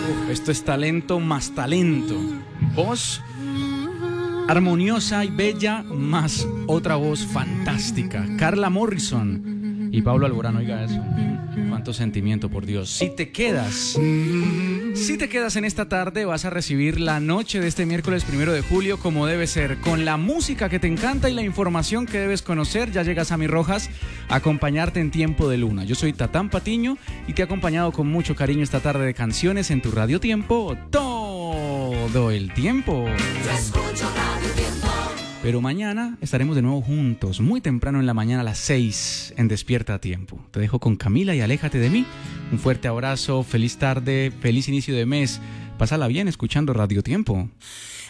Esto es talento más talento. Voz armoniosa y bella, más otra voz fantástica. Carla Morrison y Pablo Alborán, oiga eso. Cuánto sentimiento, por Dios. Si te quedas en esta tarde, vas a recibir la noche de este miércoles 1 de julio como debe ser, con la música que te encanta y la información que debes conocer. Ya llega Sammy Rojas a acompañarte en Tiempo de Luna. Yo soy Tatán Patiño y te he acompañado con mucho cariño esta tarde de canciones en tu Radio Tiempo todo el tiempo. Yo escucho Radio Tiempo. Pero mañana estaremos de nuevo juntos, muy temprano en la mañana a las 6 en Despierta a Tiempo. Te dejo con Camila y Aléjate de mí. Un fuerte abrazo, feliz tarde, feliz inicio de mes. Pásala bien escuchando Radio Tiempo.